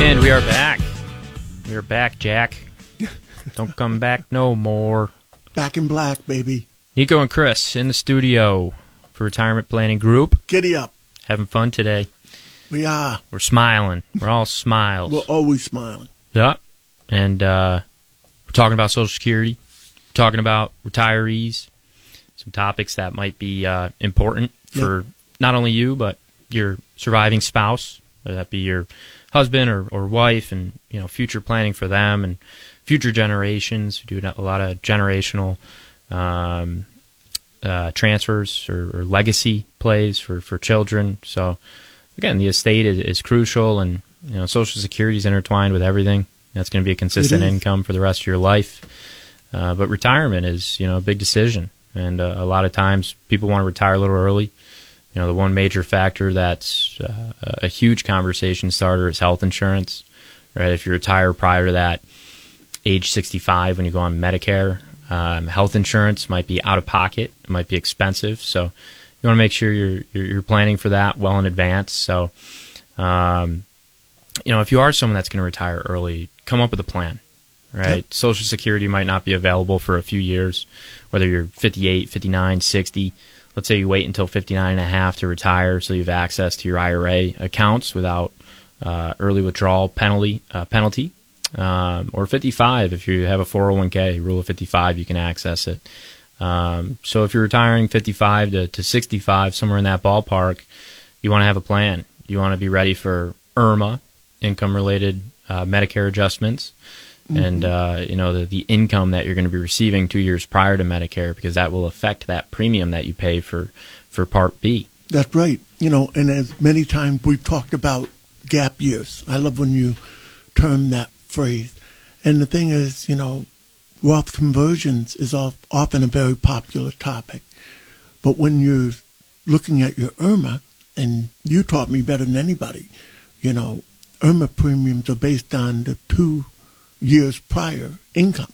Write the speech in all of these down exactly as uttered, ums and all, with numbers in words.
And we are back. We are back, Jack. Don't come back no more. Back in black, baby. Nico and Chris in the studio for Retirement Planning Group. Giddy up. Having fun today. We are. We're smiling. We're all smiles. We're always smiling. Yeah. And uh, we're talking about Social Security. We're talking about retirees. Some topics that might be uh, important for yep. not only you, but your surviving spouse, whether that be your husband or, or wife, and you know, future planning for them and future generations. We do a lot of generational um, uh, transfers or, or legacy plays for, for children. So again, the estate is, is crucial, and you know, Social Security is intertwined with everything. That's going to be a consistent income for the rest of your life. Uh, but retirement is, you know, a big decision, and uh, a lot of times people want to retire a little early. You know, the one major factor that's uh, a huge conversation starter is health insurance, right? If you retire prior to that age sixty-five, when you go on Medicare, um, health insurance might be out of pocket, it might be expensive. So you want to make sure you're you're, you're planning for that well in advance. So, um, you know, if you are someone that's going to retire early, come up with a plan, right? Yep. Social Security might not be available for a few years, whether you're fifty-eight, fifty-nine, sixty. Let's say you wait until fifty-nine and a half to retire, so you have access to your I R A accounts without uh, early withdrawal penalty, uh, penalty. Um, or fifty-five, if you have a four oh one k, rule of fifty-five, you can access it. Um, so if you're retiring fifty-five to, to sixty-five, somewhere in that ballpark, you want to have a plan. You want to be ready for IRMA, income-related uh, Medicare adjustments. Mm-hmm. And, uh, you know, the, the income that you're going to be receiving two years prior to Medicare, because that will affect that premium that you pay for, for Part B. That's right. You know, and as many times we've talked about gap years. I love when you term that phrase. And the thing is, you know, wealth conversions is often a very popular topic. But when you're looking at your IRMA, and you taught me better than anybody, you know, IRMA premiums are based on the two years prior income.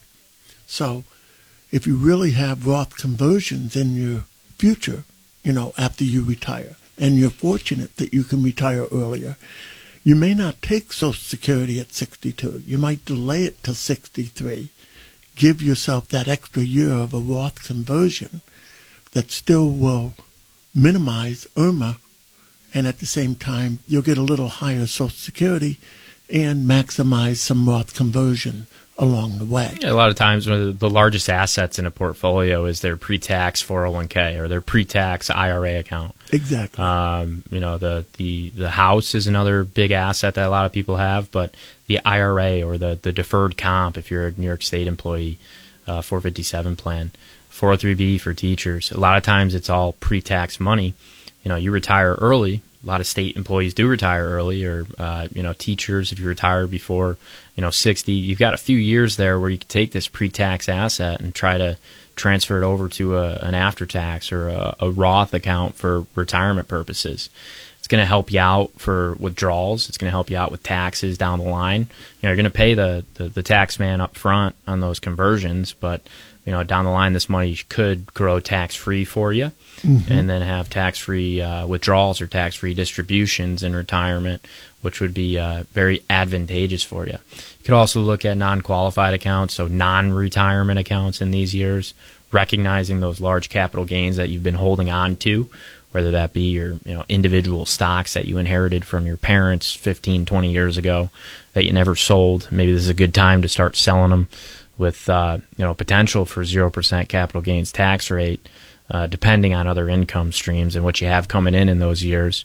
So if you really have Roth conversions in your future, you know, after you retire, and you're fortunate that you can retire earlier, you may not take Social Security at sixty-two. You might delay it to sixty-three. Give yourself that extra year of a Roth conversion that still will minimize IRMA, and at the same time, you'll get a little higher Social Security and maximize some Roth conversion along the way. Yeah, a lot of times one of the largest assets in a portfolio is their pre-tax four oh one k or their pre-tax I R A account. Exactly. Um, you know, the, the, the house is another big asset that a lot of people have, but the I R A or the, the deferred comp, if you're a New York State employee, uh, four fifty-seven plan, four oh three b for teachers, a lot of times it's all pre-tax money. You know, you retire early. A lot of state employees do retire early, or, uh, you know, teachers, if you retire before, you know, sixty, you've got a few years there where you can take this pre-tax asset and try to transfer it over to a, an after-tax or a, a Roth account for retirement purposes. It's going to help you out for withdrawals. It's going to help you out with taxes down the line. You know, you're going to pay the, the, the tax man up front on those conversions, but, you know, down the line, this money could grow tax-free for you. Mm-hmm. And then have tax-free uh, withdrawals or tax-free distributions in retirement, which would be uh, very advantageous for you. You could also look at non-qualified accounts, so non-retirement accounts in these years, recognizing those large capital gains that you've been holding on to, whether that be your you know individual stocks that you inherited from your parents fifteen, twenty years ago that you never sold. Maybe this is a good time to start selling them with uh, you know potential for zero percent capital gains tax rate. Uh, depending on other income streams and what you have coming in in those years.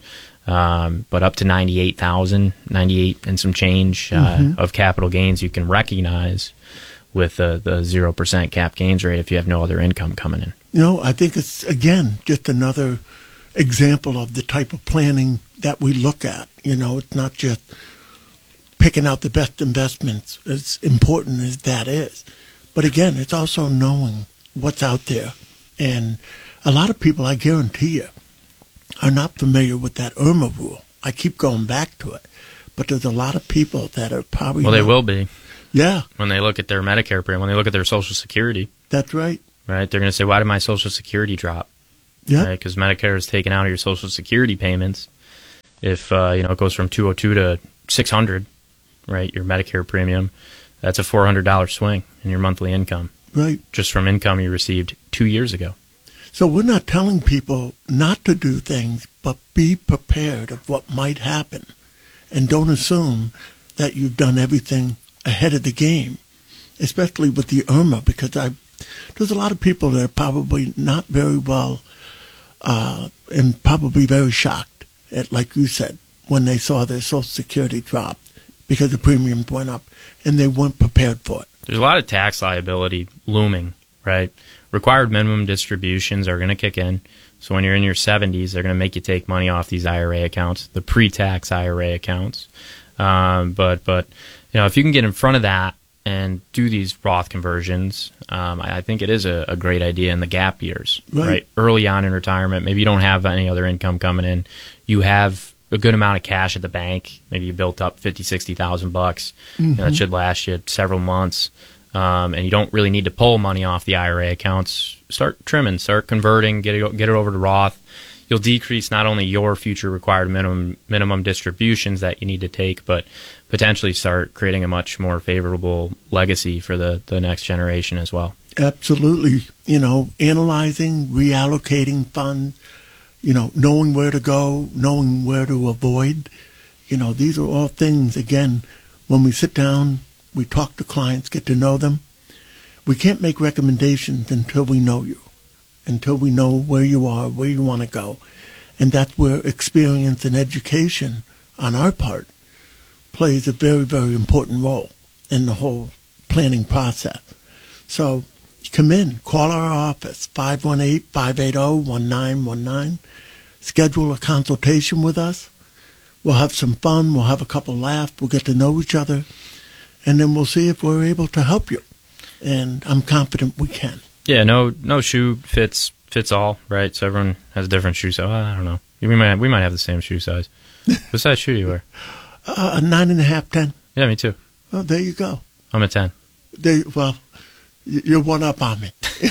Um, but up to ninety-eight thousand, ninety-eight and some change uh, mm-hmm. of capital gains you can recognize with uh, the zero percent cap gains rate if you have no other income coming in. You know, I think it's, again, just another example of the type of planning that we look at. You know, it's not just picking out the best investments, as important as that is. But again, it's also knowing what's out there. And a lot of people, I guarantee you, are not familiar with that IRMA rule. I keep going back to it. But there's a lot of people that are probably... Well, they not, will be. Yeah. When they look at their Medicare premium, when they look at their Social Security. That's right. Right? They're going to say, why did my Social Security drop? Yeah. Because right? Medicare is taking out of your Social Security payments. If, uh, you know, it goes from two oh two to six hundred, right, your Medicare premium, that's a four hundred dollars swing in your monthly income. Right. Just from income you received two years ago. So we're not telling people not to do things, but be prepared of what might happen. And don't assume that you've done everything ahead of the game, especially with the I R M A, because I, there's a lot of people that are probably not very well uh, and probably very shocked, at, like you said, when they saw their Social Security drop because the premiums went up and they weren't prepared for it. There's a lot of tax liability looming, right? Required minimum distributions are going to kick in. So when you're in your seventies, they're going to make you take money off these I R A accounts, the pre-tax I R A accounts. Um, but, but you know, if you can get in front of that and do these Roth conversions, um, I, I think it is a, a great idea in the gap years, right. right? Early on in retirement, maybe you don't have any other income coming in. You have a good amount of cash at the bank. Maybe you built up fifty, sixty thousand bucks. Mm-hmm. You know, that should last you several months. Um, and you don't really need to pull money off the I R A accounts. Start trimming, start converting, get it, get it over to Roth. You'll decrease not only your future required minimum minimum distributions that you need to take, but potentially start creating a much more favorable legacy for the, the next generation as well. Absolutely. You know, analyzing, reallocating funds, you know, knowing where to go, knowing where to avoid. You know, these are all things, again, when we sit down, we talk to clients, get to know them. We can't make recommendations until we know you, until we know where you are, where you want to go. And that's where experience and education on our part plays a very, very important role in the whole planning process. So come in, call our office, five one eight, five eight zero, one nine one nine. Schedule a consultation with us. We'll have some fun. We'll have a couple laughs. We'll get to know each other. And then we'll see if we're able to help you. And I'm confident we can. Yeah, no no shoe fits fits all, right? So everyone has a different shoe size. I don't know. We might we might have the same shoe size. What size shoe do you wear? Uh, a nine and a half, ten. Yeah, me too. Well, there you go. I'm a ten. There, well, you're one up on me.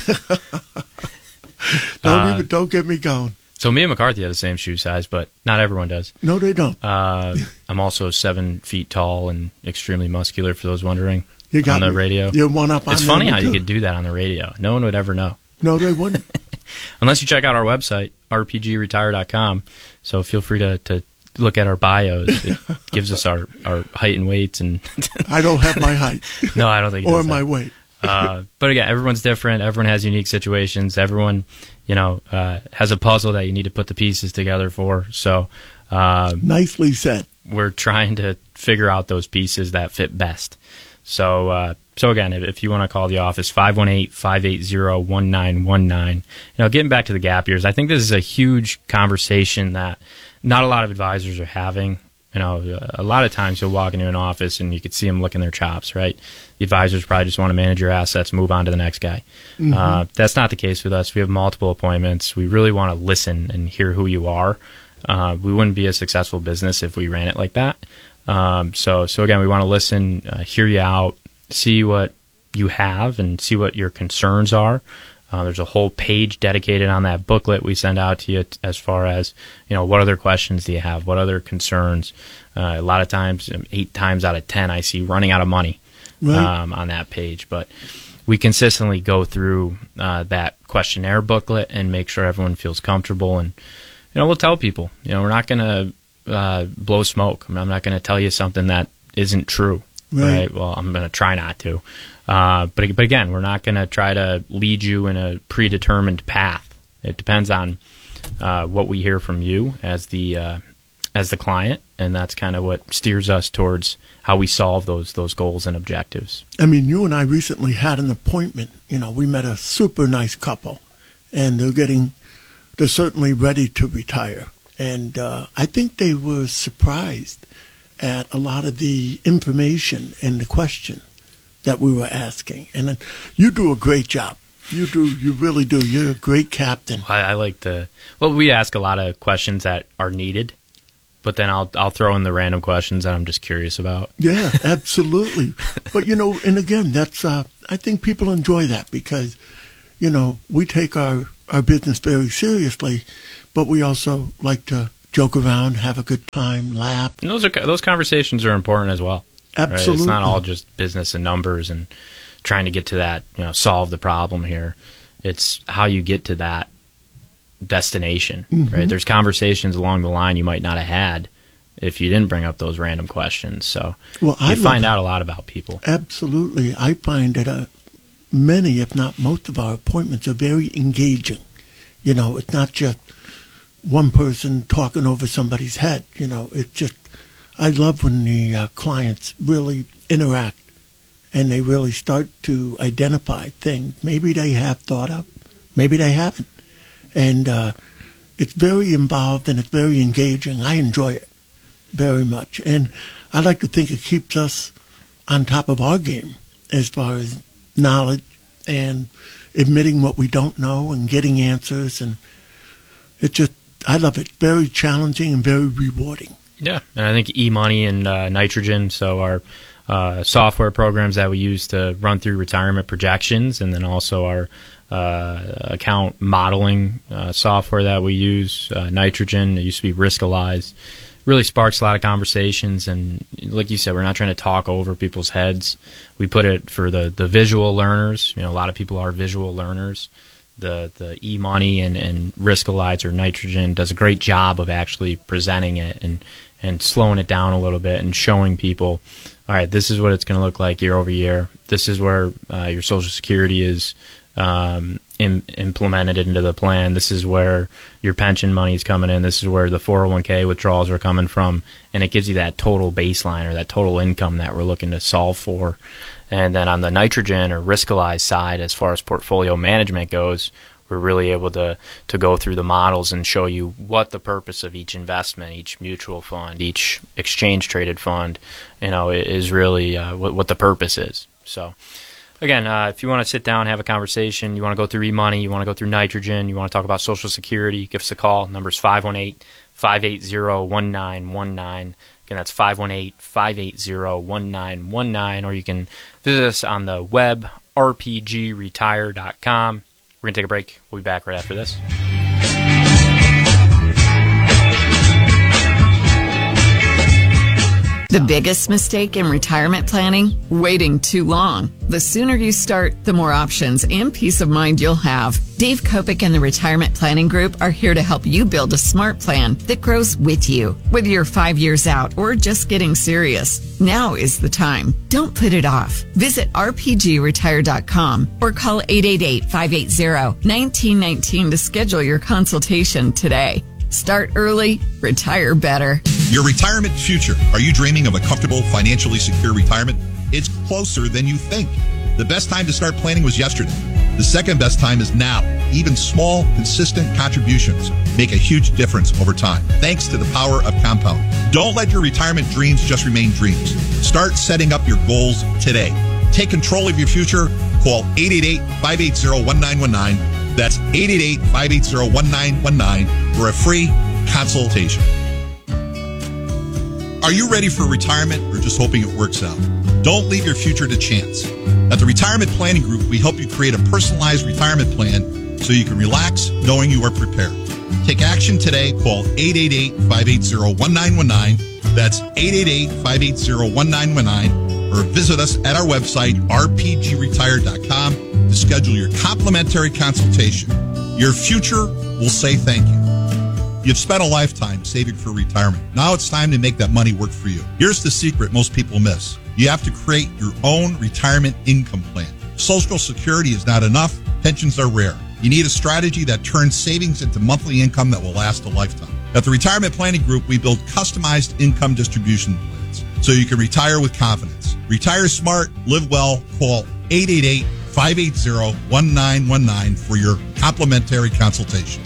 don't uh, even don't get me going. So me and McCarthy have the same shoe size, but not everyone does. No, they don't. Uh, I'm also seven feet tall and extremely muscular, for those wondering. You got on the me. radio. You're one up on It's funny how too. you could do that on the radio. No one would ever know. No, they wouldn't. Unless you check out our website, r p g retire dot com. So feel free to, to look at our bios. It gives us our, our height and weights. And I don't have my height. No, I don't think it Or does my that. weight. uh, but again, everyone's different. Everyone has unique situations. Everyone, you know, uh, has a puzzle that you need to put the pieces together for. So uh, Nicely said. we're trying to figure out those pieces that fit best. So, uh, so again, if, if you want to call the office, five one eight, five eight zero, one nine one nine. You know, getting back to the gap years, I think this is a huge conversation that not a lot of advisors are having. You know, a lot of times you'll walk into an office and you could see them licking their chops, right? The advisors probably just want to manage your assets, move on to the next guy. Mm-hmm. Uh, that's not the case with us. We have multiple appointments. We really want to listen and hear who you are. Uh, we wouldn't be a successful business if we ran it like that. Um, so, so again, we want to listen, uh, hear you out, see what you have and see what your concerns are. Uh, there's a whole page dedicated on that booklet we send out to you t- as far as, you know, what other questions do you have? What other concerns? Uh, a lot of times, um, eight times out of ten, I see running out of money Right. um, on that page. But we consistently go through uh, that questionnaire booklet and make sure everyone feels comfortable. And, you know, we'll tell people, you know, we're not going to uh, blow smoke. I mean, I'm not going to tell you something that isn't true. Right. right? Well, I'm going to try not to. Uh, but, but again, we're not going to try to lead you in a predetermined path. It depends on uh, what we hear from you as the uh, as the client, and that's kind of what steers us towards how we solve those those goals and objectives. I mean, you and I recently had an appointment. You know, we met a super nice couple, and they're getting, they're certainly ready to retire. And uh, I think they were surprised at a lot of the information and the question that we were asking. And then you do a great job. You do. You really do. You're a great captain. I, I like to. Well, we ask a lot of questions that are needed, but then I'll I'll throw in the random questions that I'm just curious about. Yeah, absolutely. But you know, and again, that's. Uh, I think people enjoy that because, you know, we take our our business very seriously, but we also like to joke around, have a good time, laugh. And those are those conversations are important as well. Absolutely. Right? It's not all just business and numbers and trying to get to that, you know, solve the problem here. It's how you get to that destination, mm-hmm. right? There's conversations along the line you might not have had if you didn't bring up those random questions. So well, you I find out a lot about people. Absolutely. I find that uh, many, if not most of our appointments are very engaging. You know, it's not just one person talking over somebody's head. You know, it's just, I love when the uh, clients really interact and they really start to identify things maybe they have thought of, maybe they haven't. And uh, it's very involved and it's very engaging. I enjoy it very much. And I like to think it keeps us on top of our game as far as knowledge and admitting what we don't know and getting answers. And it just, I love it. Very challenging and very rewarding. Yeah, and I think eMoney and uh, Nitrogen, so our uh, software programs that we use to run through retirement projections, and then also our uh, account modeling uh, software that we use, uh, Nitrogen, it used to be Riskalyze, really sparks a lot of conversations. And like you said, we're not trying to talk over people's heads. We put it for the, the visual learners. You know, a lot of people are visual learners. The the eMoney and, and Riskalyze or Nitrogen does a great job of actually presenting it and, and slowing it down a little bit and showing people, all right, this is what it's going to look like year over year. This is where uh, your Social Security is um, in, implemented into the plan. This is where your pension money is coming in. This is where the four oh one k withdrawals are coming from. And it gives you that total baseline or that total income that we're looking to solve for. And then on the Nitrogen or Riskalyze side, as far as portfolio management goes, we're really able to, to go through the models and show you what the purpose of each investment, each mutual fund, each exchange-traded fund, you know, is really uh, what, what the purpose is. So, again, uh, if you want to sit down, have a conversation, you want to go through eMoney, you want to go through Nitrogen, you want to talk about Social Security, give us a call. Number's five one eight, five eight zero, one nine one nine. Again, that's five one eight, five eight zero, one nine one nine, or you can visit us on the web, r p g retire dot com. We're going to take a break. We'll be back right after this. The biggest mistake in retirement planning? Waiting too long. The sooner you start, the more options and peace of mind you'll have. Dave Kopic and the Retirement Planning Group are here to help you build a smart plan that grows with you. Whether you're five years out or just getting serious, now is the time. Don't put it off. Visit r p g retire dot com or call eight eight eight, five eight zero, one nine one nine to schedule your consultation today. Start early, retire better. Your retirement future. Are you dreaming of a comfortable, financially secure retirement? It's closer than you think. The best time to start planning was yesterday. The second best time is now. Even small, consistent contributions make a huge difference over time, thanks to the power of compounding. Don't let your retirement dreams just remain dreams. Start setting up your goals today. Take control of your future. Call eight eight eight, five eight zero, one nine one nine. That's eight eight eight, five eight zero, one nine one nine for a free consultation. Are you ready for retirement or just hoping it works out? Don't leave your future to chance. At the Retirement Planning Group, we help you create a personalized retirement plan so you can relax knowing you are prepared. Take action today. Call eight eight eight, five eight zero, one nine one nine. That's eight eight eight, five eight zero, one nine one nine. Or visit us at our website, r p g retire dot com, to schedule your complimentary consultation. Your future will say thank you. You've spent a lifetime saving for retirement. Now it's time to make that money work for you. Here's the secret most people miss. You have to create your own retirement income plan. Social Security is not enough. Pensions are rare. You need a strategy that turns savings into monthly income that will last a lifetime. At the Retirement Planning Group, we build customized income distribution plans so you can retire with confidence. Retire smart, live well. Call eight eight eight, five eight zero, one nine one nine for your complimentary consultation.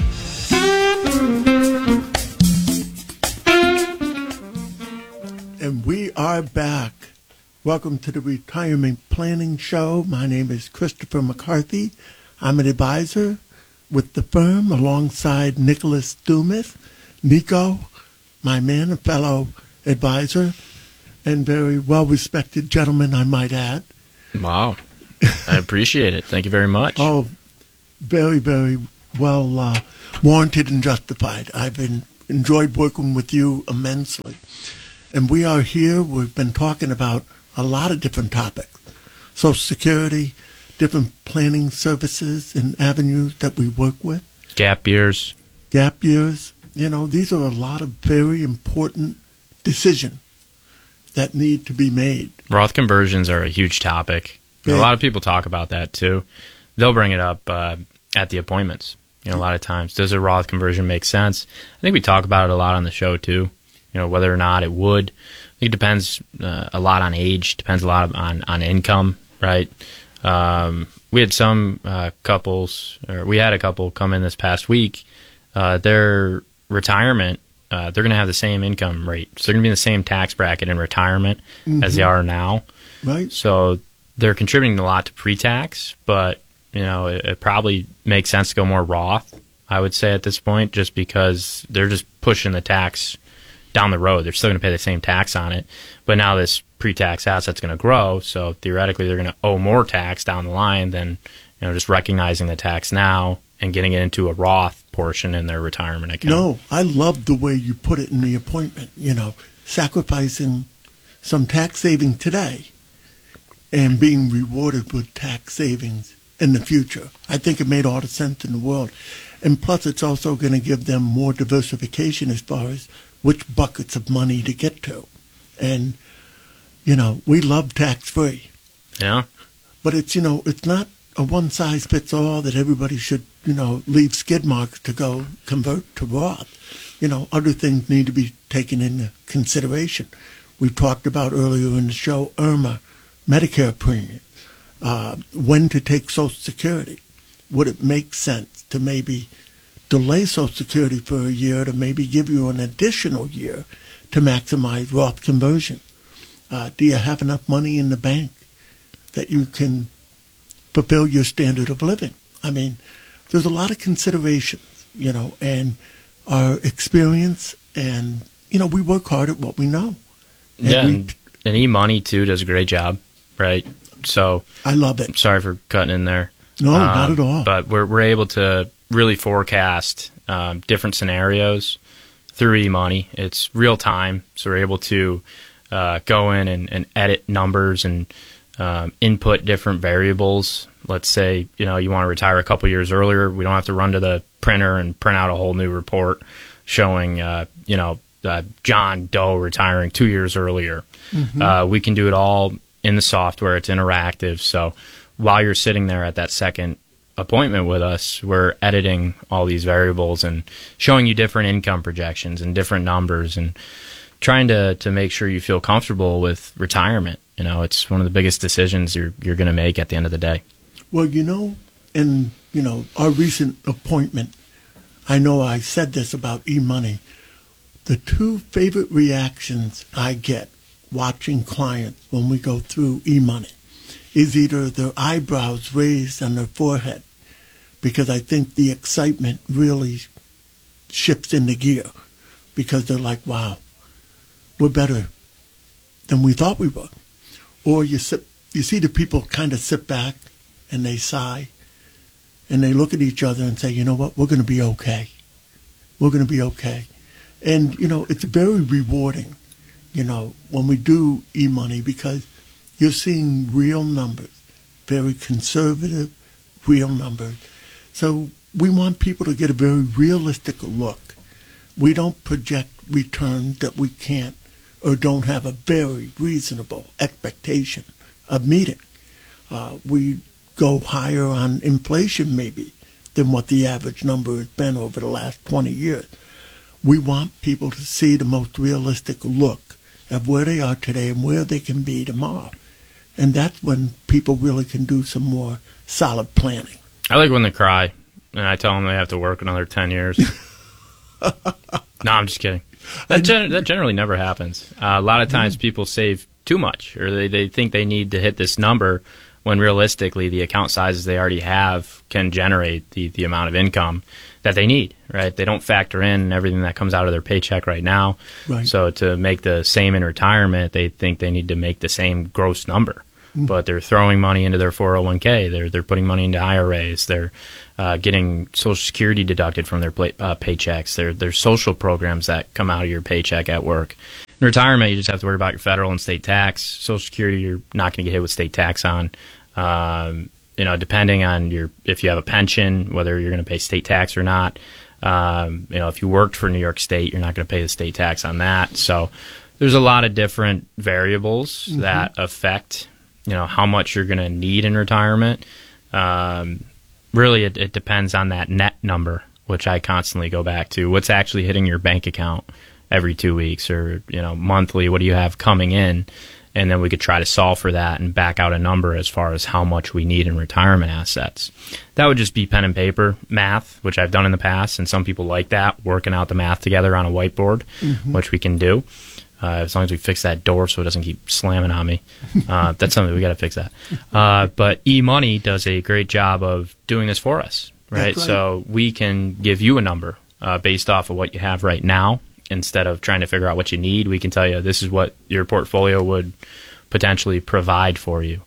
And we are back. Welcome to the Retirement Planning Show. My name is Christopher McCarthy. I'm an advisor with the firm alongside Nicholas Dumas. Nico, my man, a fellow advisor, and very well-respected gentleman, I might add. Wow. I appreciate it. Thank you very much. Oh, very, very well uh, warranted and justified. I've been, enjoyed working with you immensely. And we are here. We've been talking about a lot of different topics. Social Security, different planning services and avenues that we work with. Gap years. Gap years. You know, these are a lot of very important decisions that need to be made. Roth conversions are a huge topic. Yeah. A lot of people talk about that too. They'll bring it up uh, at the appointments. You know, a lot of times, does a Roth conversion make sense? I think we talk about it a lot on the show too. You know, whether or not it would. I think it depends uh, a lot on age. Depends a lot on on income, right? Um, we had some uh, couples, or we had a couple come in this past week. Uh, their retirement, uh, they're going to have the same income rate. So they're going to be in the same tax bracket in retirement mm-hmm. as they are now. Right. So they're contributing a lot to pre-tax, but, you know, it, it probably makes sense to go more Roth, I would say, at this point, just because they're just pushing the tax down the road. They're still going to pay the same tax on it, but now this pre-tax asset's going to grow, so theoretically they're going to owe more tax down the line than, you know, just recognizing the tax now and getting it into a Roth portion in their retirement account. No, I love the way you put it in the appointment, you know, sacrificing some tax saving today and being rewarded with tax savings in the future. I think it made all the sense in the world. And plus, it's also going to give them more diversification as far as which buckets of money to get to. And, you know, we love tax-free. Yeah. But it's, you know, it's not a one-size-fits-all that everybody should, you know, leave skid marks to go convert to Roth. You know, other things need to be taken into consideration. We talked about earlier in the show, IRMA, Medicare premium, uh, when to take Social Security. Would it make sense to maybe delay Social Security for a year to maybe give you an additional year to maximize Roth conversion? Uh, do you have enough money in the bank that you can fulfill your standard of living? I mean, there's a lot of considerations, you know, and our experience, and, you know, we work hard at what we know. And yeah, we, and, and eMoney, too, does a great job, right? So I love it. Sorry for cutting in there. No, um, not at all. But we're we're able to really forecast um, different scenarios through eMoney. It's real time, so we're able to uh, go in and, and edit numbers and um, input different variables. Let's say, you know, you want to retire a couple years earlier. We don't have to run to the printer and print out a whole new report showing, uh, you know, uh, John Doe retiring two years earlier. Mm-hmm. Uh, we can do it all in the software. It's interactive. So while you're sitting there at that second appointment with us, we're editing all these variables and showing you different income projections and different numbers and trying to, to make sure you feel comfortable with retirement. You know, it's one of the biggest decisions you're you're going to make at the end of the day. Well, you know, in, you know, our recent appointment, I know I said this about eMoney. The two favorite reactions I get watching clients when we go through eMoney is either their eyebrows raised on their forehead, because I think the excitement really shifts into gear, because they're like, wow, we're better than we thought we were. Or you sit, you see the people kind of sit back and they sigh and they look at each other and say, you know what, we're going to be okay. We're going to be okay. And, you know, it's very rewarding, you know, when we do eMoney, because you're seeing real numbers, very conservative, real numbers. So we want people to get a very realistic look. We don't project returns that we can't or don't have a very reasonable expectation of meeting. Uh, we go higher on inflation maybe than what the average number has been over the last twenty years. We want people to see the most realistic look of where they are today and where they can be tomorrow. And that's when people really can do some more solid planning. I like when they cry and I tell them they have to work another ten years. No, I'm just kidding. That, gen- that generally never happens. Uh, a lot of times people save too much, or they, they think they need to hit this number when realistically the account sizes they already have can generate the, the amount of income that they need, right? They don't factor in everything that comes out of their paycheck right now. Right. So to make the same in retirement, they think they need to make the same gross number. Mm. But they're throwing money into their four oh one k. They're they're putting money into I R As. They're uh, getting Social Security deducted from their play, uh, paychecks. There there's social programs that come out of your paycheck at work. In retirement, you just have to worry about your federal and state tax. Social Security, you're not going to get hit with state tax on. Um, you know, depending on your if you have a pension, whether you're going to pay state tax or not. Um, you know, if you worked for New York State, you're not going to pay the state tax on that. So there's a lot of different variables mm-hmm. that affect, you know, how much you're going to need in retirement. Um, really, it, it depends on that net number, which I constantly go back to. What's actually hitting your bank account every two weeks or, you know, monthly? What do you have coming in? And then we could try to solve for that and back out a number as far as how much we need in retirement assets. That would just be pen and paper math, which I've done in the past, and some people like that, working out the math together on a whiteboard, mm-hmm. which we can do. Uh, as long as we fix that door so it doesn't keep slamming on me. Uh, that's something we got to fix that. Uh, but eMoney does a great job of doing this for us, right? right. So we can give you a number uh, based off of what you have right now. Instead of trying to figure out what you need, we can tell you this is what your portfolio would potentially provide for you.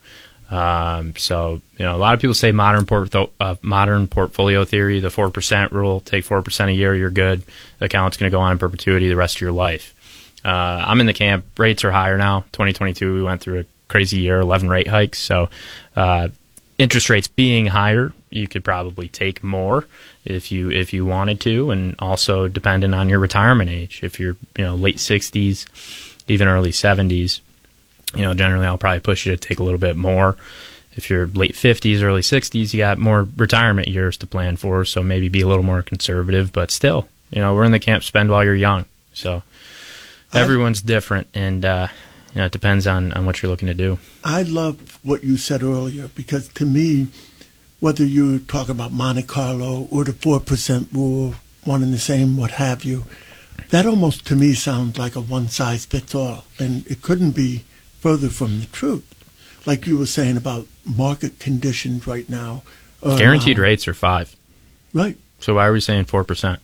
Um, so, you know, a lot of people say modern portfolio, uh, modern portfolio theory, the four percent rule, take four percent a year, you're good. The account's going to go on in perpetuity the rest of your life. Uh, I'm in the camp. Rates are higher now. twenty twenty-two, we went through a crazy year, eleven rate hikes. So, uh, interest rates being higher, you could probably take more if you if you wanted to, and also dependent on your retirement age. If you're you know late sixties, even early seventies, you know generally I'll probably push you to take a little bit more. If you're late fifties, early sixties, you got more retirement years to plan for, so maybe be a little more conservative. But still, you know we're in the camp spend while you're young. So everyone's different, and uh, you know it depends on on what you're looking to do. I love what you said earlier, because to me, whether you talk about Monte Carlo or the four percent rule, one and the same, what have you, that almost to me sounds like a one-size-fits-all, and it couldn't be further from the truth. Like you were saying about market conditions right now. Uh, Guaranteed rates are five. Right. So why are we saying four percent?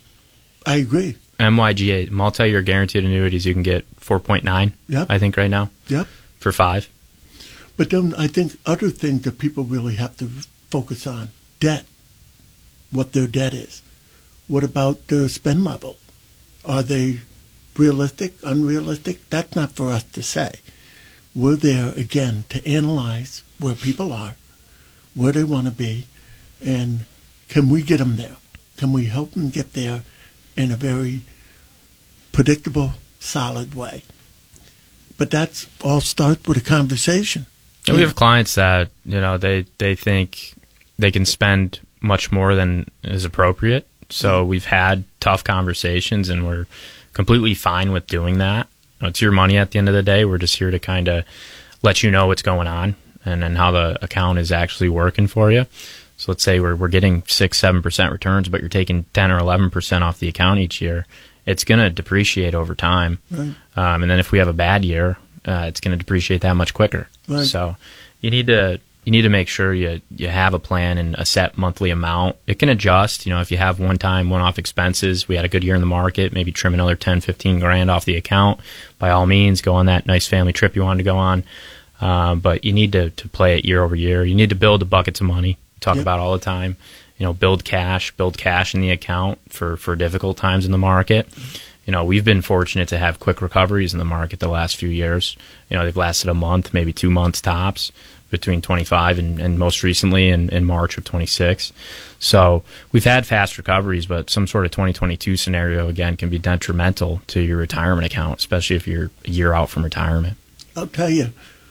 I agree. M Y G A, multi-year guaranteed annuities, you can get four point nine, yep. I think, right now. Yep. For five. But then I think other things that people really have to focus on, debt, what their debt is. What about their spend level? Are they realistic, unrealistic? That's not for us to say. We're there, again, to analyze where people are, where they want to be, and can we get them there? Can we help them get there in a very predictable, solid way? But that's all starts with a conversation. And we have clients that, you know, they, they think they can spend much more than is appropriate. So we've had tough conversations, and we're completely fine with doing that. You know, it's your money at the end of the day. We're just here to kind of let you know what's going on and, and how the account is actually working for you. So let's say we're we're getting six, seven percent returns, but you're taking ten or eleven percent off the account each year. It's going to depreciate over time. Right. Um, and then if we have a bad year, uh, it's going to depreciate that much quicker. Right. So you need to you need to make sure you you have a plan and a set monthly amount. It can adjust. You know, if you have one time, one off expenses, we had a good year in the market, maybe trim another ten, fifteen grand off the account. By all means, go on that nice family trip you wanted to go on. Um, but you need to, to play it year over year. You need to build the buckets of money. Talk yep. about all the time, you know, build cash, build cash in the account for, for difficult times in the market. You know, we've been fortunate to have quick recoveries in the market the last few years. You know, they've lasted a month, maybe two months tops between twenty-five and, and most recently in, in March of twenty-six. So we've had fast recoveries, but some sort of twenty twenty-two scenario, again, can be detrimental to your retirement account, especially if you're a year out from retirement. I'll tell you.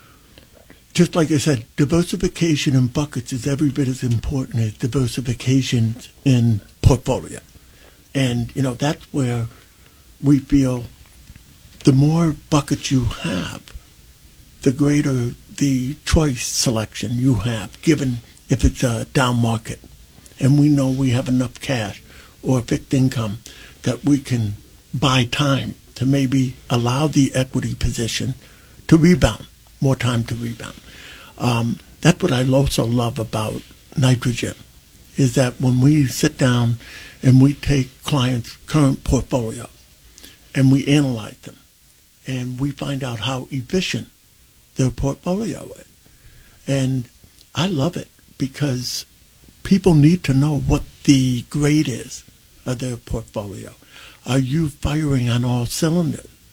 Just like I said, diversification in buckets is every bit as important as diversification in portfolio. And, you know, that's where we feel the more buckets you have, the greater the choice selection you have, given if it's a down market. And we know we have enough cash or fixed income that we can buy time to maybe allow the equity position to rebound. More time to rebound. Um, that's what I also love about nitrogen, is that when we sit down and we take clients' current portfolio and we analyze them and we find out how efficient their portfolio is. And I love it because people need to know what the grade is of their portfolio. Are you firing on all cylinders?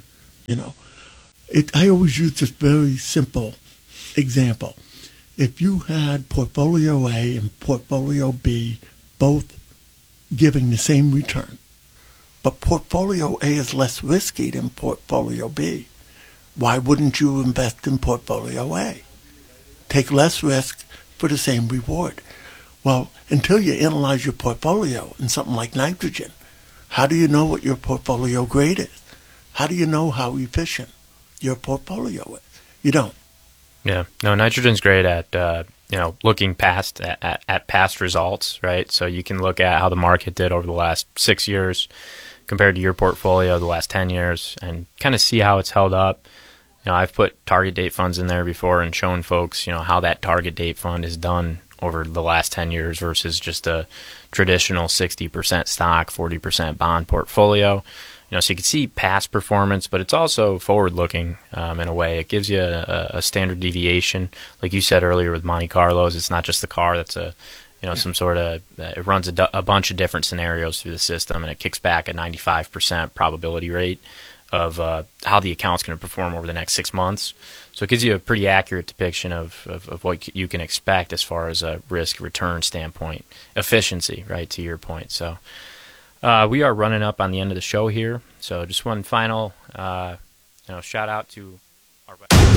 you know. It, I always use this very simple example. If you had portfolio A and portfolio B both giving the same return, but portfolio A is less risky than portfolio B, why wouldn't you invest in portfolio A? Take less risk for the same reward. Well, until you analyze your portfolio in something like nitrogen, how do you know what your portfolio grade is? How do you know how efficient your portfolio is? You don't. Yeah, no, nitrogen's great at uh, you know looking past at, at, at past results, right? So you can look at how the market did over the last six years compared to your portfolio the last ten years, and kind of see how it's held up. You know, I've put target date funds in there before and shown folks, you know, how that target date fund is done over the last ten years versus just a traditional sixty percent stock, forty percent bond portfolio. You know, so you can see past performance, but it's also forward-looking um, in a way. It gives you a, a standard deviation, like you said earlier with Monte Carlos. It's not just the car; that's a, you know, yeah. some sort of. Uh, it runs a, a bunch of different scenarios through the system, and it kicks back a ninety-five percent probability rate of uh, how the account's going to perform over the next six months. So it gives you a pretty accurate depiction of, of, of what you can expect as far as a risk-return standpoint, efficiency, right? To your point, so. Uh, we are running up on the end of the show here, so just one final, uh, you know, shout out to our.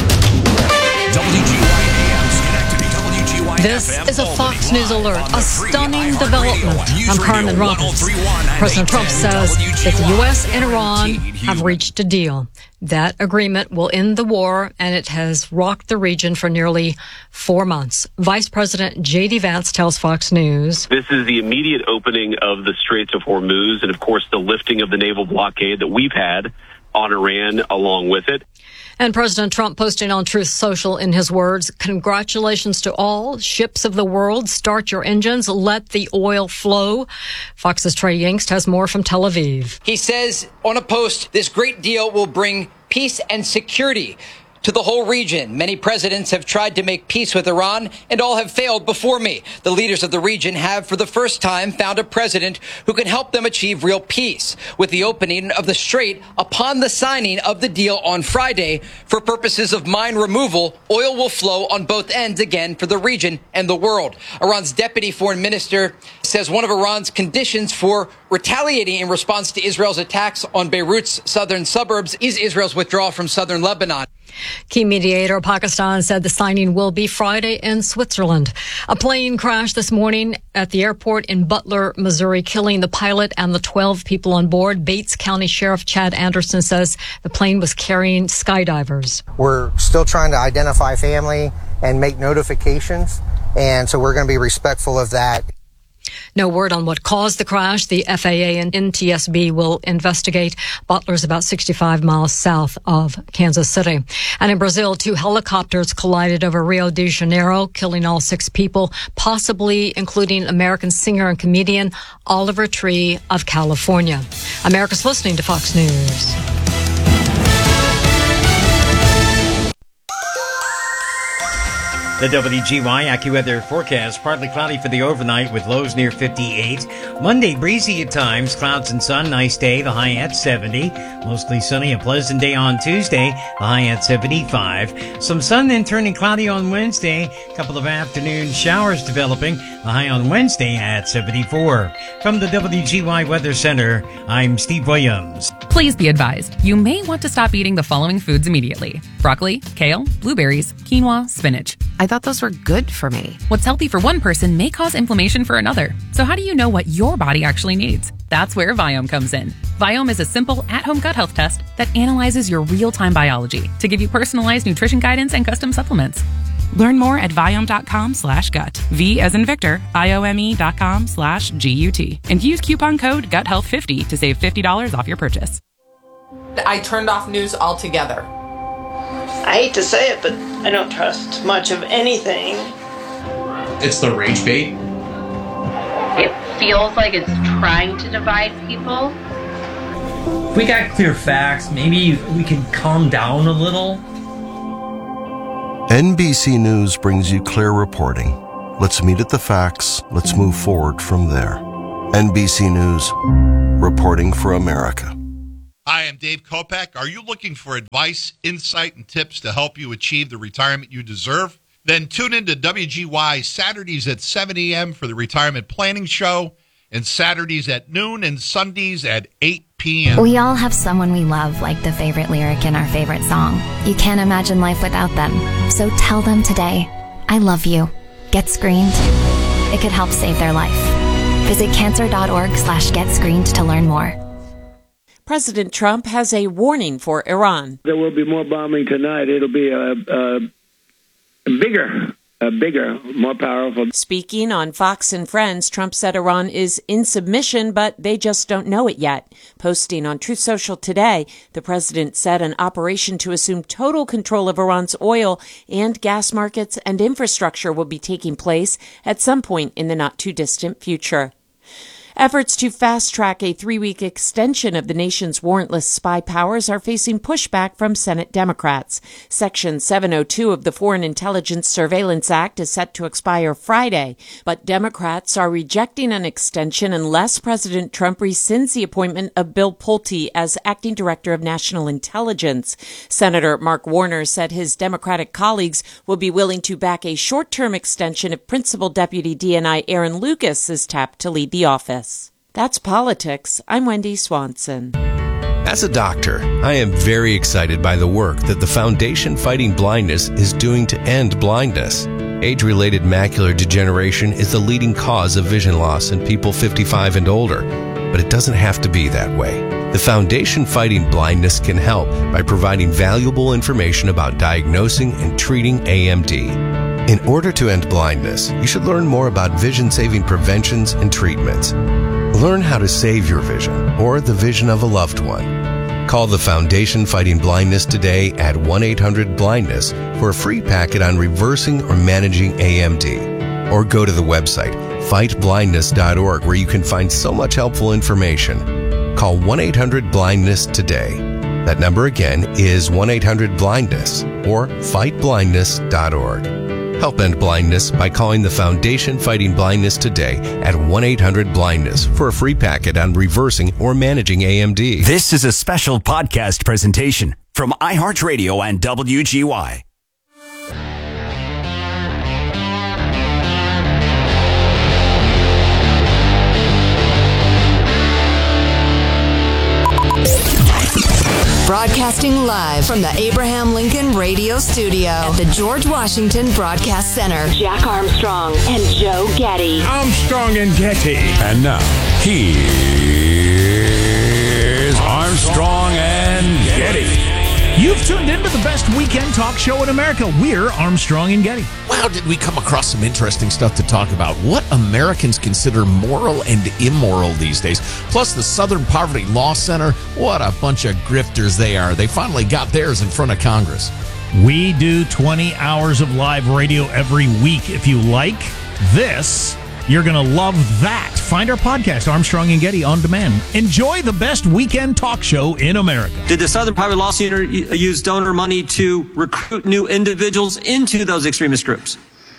W G Y A M's connected to W G Y This F M is a Fox Albany, News alert, a stunning iHeartRadio, development. News I'm Radio Carmen Roberts. one oh three point one President Trump says that the U S and Iran Guaranteed have human. reached a deal. That agreement will end the war, and it has rocked the region for nearly four months. Vice President J D. Vance tells Fox News. This is the immediate opening of the Straits of Hormuz and, of course, the lifting of the naval blockade that we've had on Iran along with it. And President Trump posting on Truth Social in his words, congratulations to all ships of the world. Start your engines. Let the oil flow. Fox's Trey Yingst has more from Tel Aviv. He says on a post, this great deal will bring peace and security to the whole region. Many presidents have tried to make peace with Iran, and all have failed before me. The leaders of the region have, for the first time, found a president who can help them achieve real peace. With the opening of the Strait upon the signing of the deal on Friday, for purposes of mine removal, oil will flow on both ends again for the region and the world. Iran's deputy foreign minister says one of Iran's conditions for retaliating in response to Israel's attacks on Beirut's southern suburbs is Israel's withdrawal from southern Lebanon. Key mediator Pakistan said the signing will be Friday in Switzerland. A plane crashed this morning at the airport in Butler, Missouri, killing the pilot and the twelve people on board. Bates County Sheriff Chad Anderson says the plane was carrying skydivers. We're still trying to identify family and make notifications, and so we're going to be respectful of that. No word on what caused the crash. The F A A and N T S B will investigate. Butler's about sixty-five miles south of Kansas City. And in Brazil, two helicopters collided over Rio de Janeiro, killing all six people, possibly including American singer and comedian Oliver Tree of California. America's listening to Fox News. The W G Y AccuWeather forecast, partly cloudy for the overnight with lows near fifty-eight. Monday, breezy at times, clouds and sun, nice day, the high at seventy. Mostly sunny, a pleasant day on Tuesday, the high at seventy-five. Some sun then turning cloudy on Wednesday, a couple of afternoon showers developing, the high on Wednesday at seventy-four. From the W G Y Weather Center, I'm Steve Williams. Please be advised, you may want to stop eating the following foods immediately. Broccoli, kale, blueberries, quinoa, spinach. I thought those were good for me. What's healthy for one person may cause inflammation for another. So how do you know what your body actually needs? That's where Viome comes in. Viome is a simple at-home gut health test that analyzes your real-time biology to give you personalized nutrition guidance and custom supplements. Learn more at Viome.com slash gut. V as in Victor, I-O-M-E dot com slash G-U-T. And use coupon code gut health fifty to save fifty dollars off your purchase. I turned off news altogether. I hate to say it, but I don't trust much of anything. It's the rage bait. It feels like it's trying to divide people. If we got clear facts, maybe we could calm down a little. N B C News brings you clear reporting. Let's meet at the facts. Let's move forward from there. N B C News, reporting for America. Hi, I'm Dave Kopak. Are you looking for advice, insight, and tips to help you achieve the retirement you deserve? Then tune in to W G Y Saturdays at seven a.m. for the Retirement Planning Show, and Saturdays at noon and Sundays at eight p.m. We all have someone we love, like the favorite lyric in our favorite song. You can't imagine life without them. So tell them today, I love you. Get screened. It could help save their life. Visit cancer.org slash get screened to learn more. President Trump has a warning for Iran. There will be more bombing tonight. It'll be a, a, a bigger, a bigger, more powerful. Speaking on Fox and Friends, Trump said Iran is in submission, but they just don't know it yet. Posting on Truth Social today, the president said an operation to assume total control of Iran's oil and gas markets and infrastructure will be taking place at some point in the not-too-distant future. Efforts to fast-track a three-week extension of the nation's warrantless spy powers are facing pushback from Senate Democrats. Section seven oh two of the Foreign Intelligence Surveillance Act is set to expire Friday, but Democrats are rejecting an extension unless President Trump rescinds the appointment of Bill Pulte as acting director of national intelligence. Senator Mark Warner said his Democratic colleagues will be willing to back a short-term extension if Principal Deputy D N I Aaron Lucas is tapped to lead the office. That's politics. I'm Wendy Swanson. As a doctor, I am very excited by the work that the Foundation Fighting Blindness is doing to end blindness. Age-related macular degeneration is the leading cause of vision loss in people fifty-five and older, but it doesn't have to be that way. The Foundation Fighting Blindness can help by providing valuable information about diagnosing and treating A M D. In order to end blindness, you should learn more about vision-saving preventions and treatments. Learn how to save your vision or the vision of a loved one. Call the Foundation Fighting Blindness today at one eight hundred blindness for a free packet on reversing or managing A M D. Or go to the website fight blindness dot org where you can find so much helpful information. Call one eight hundred blindness today. That number again is one eight hundred blindness or fight blindness dot org. Help end blindness by calling the Foundation Fighting Blindness today at one eight hundred blindness for a free packet on reversing or managing A M D. This is a special podcast presentation from iHeartRadio and W G Y. Broadcasting live from the Abraham Lincoln Radio Studio at the George Washington Broadcast Center. Jack Armstrong and Joe Getty. Armstrong and Getty. And now, here's Armstrong and Getty. You've tuned into the best weekend talk show in America. We're Armstrong and Getty. Wow, did we come across some interesting stuff to talk about. What Americans consider moral and immoral these days. Plus the Southern Poverty Law Center. What a bunch of grifters they are. They finally got theirs in front of Congress. We do twenty hours of live radio every week. If you like this, you're going to love that. Find our podcast, Armstrong and Getty, on demand. Enjoy the best weekend talk show in America. Did the Southern Poverty Law Center use donor money to recruit new individuals into those extremist groups?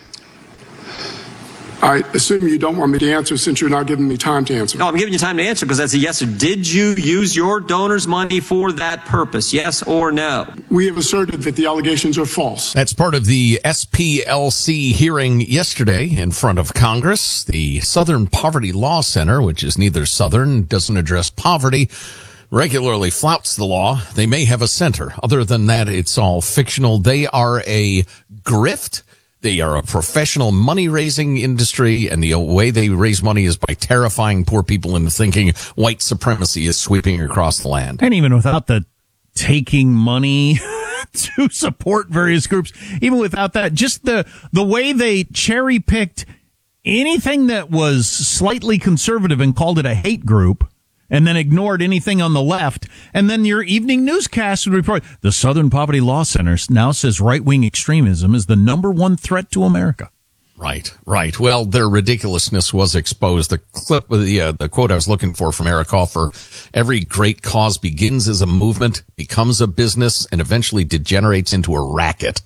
I assume you don't want me to answer since you're not giving me time to answer. No, I'm giving you time to answer because that's a yes or did you use your donors' money for that purpose? Yes or no? We have asserted that the allegations are false. That's part of the S P L C hearing yesterday in front of Congress. The Southern Poverty Law Center, which is neither Southern, doesn't address poverty, regularly flouts the law. They may have a center. Other than that, it's all fictional. They are a grift. They are a professional money-raising industry, and the way they raise money is by terrifying poor people into thinking white supremacy is sweeping across the land. And even without the taking money to support various groups, even without that, just the the way they cherry-picked anything that was slightly conservative and called it a hate group, and then ignored anything on the left. And then your evening newscast would report, the Southern Poverty Law Center now says right-wing extremism is the number one threat to America. Right, right. Well, their ridiculousness was exposed. The clip, the, uh, the quote I was looking for from Eric Hoffer, every great cause begins as a movement, becomes a business, and eventually degenerates into a racket.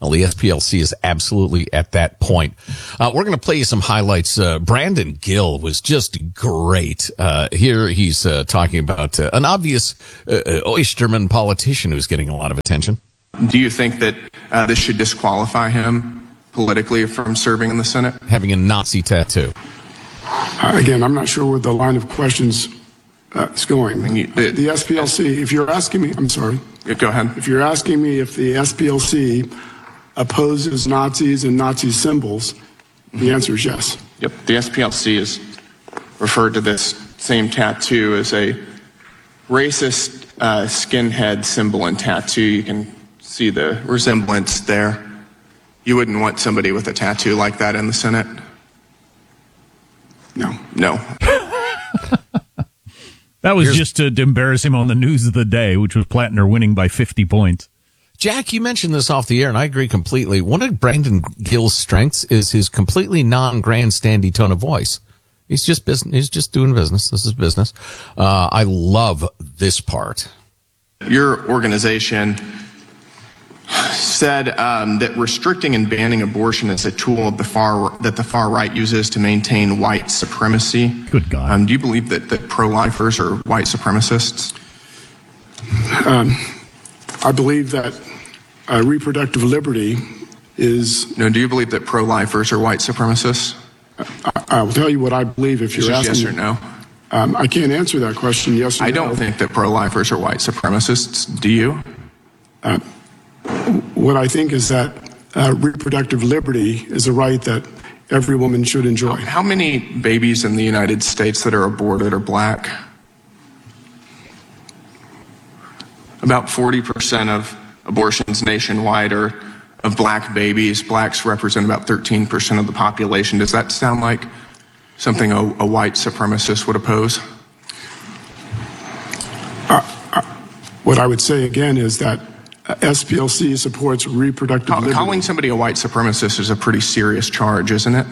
Well, the S P L C is absolutely at that point. Uh, we're going to play you some highlights. Uh, Brandon Gill was just great. Uh, here he's uh, talking about uh, an obvious uh, oysterman politician who's getting a lot of attention. Do you think that uh, this should disqualify him politically from serving in the Senate? Having a Nazi tattoo. Uh, again, I'm not sure where the line of questions uh, is going. The, the S P L C, if you're asking me, I'm sorry. Go ahead. If you're asking me if the S P L C opposes Nazis and Nazi symbols, the answer is yes. Yep. The S P L C has referred to this same tattoo as a racist uh, skinhead symbol and tattoo. You can see the resemblance there. You wouldn't want somebody with a tattoo like that in the Senate? No. No. That was Here's, just to, to embarrass him on the news of the day, which was Plattner winning by fifty points. Jack, you mentioned this off the air, and I agree completely. One of Brandon Gill's strengths is his completely non-grandstandy tone of voice. He's just business. He's just doing business. This is business. Uh, I love this part. Your organization said um, that restricting and banning abortion is a tool of the far that the far right uses to maintain white supremacy. Good God! Um, do you believe that, that pro-lifers are white supremacists? Um, I believe that uh, reproductive liberty is. No. Do you believe that pro-lifers are white supremacists? I, I will tell you what I believe. If you're asking, yes or no. Um, I can't answer that question. Yes or I no. don't think that pro-lifers are white supremacists. Do you? Uh, what I think is that uh, reproductive liberty is a right that every woman should enjoy. How many babies in the United States that are aborted are black? About forty percent of abortions nationwide are of black babies. Blacks represent about thirteen percent of the population. Does that sound like something a, a white supremacist would oppose? Uh, uh, what I would say again is that S P L C supports reproductive Call, liberty. Calling somebody a white supremacist is a pretty serious charge, isn't it?